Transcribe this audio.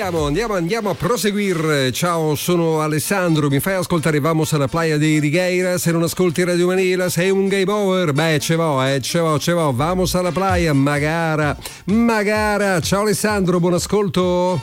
andiamo a proseguire. Ciao, sono Alessandro, mi fai ascoltare Vamos alla playa di Rigueira? Se non ascolti Radio Manila sei un game over. Beh, ce vo. Vamos alla playa, Magara. Ciao Alessandro, buon ascolto.